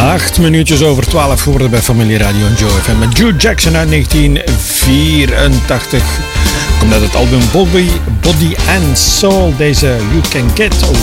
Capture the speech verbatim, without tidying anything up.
Acht minuutjes over twaalf geworden bij Familie Radio en Joe F M met Jude Jackson uit negentien vierentachtig. Komt uit het album Body, Body and Soul. Deze You Can Get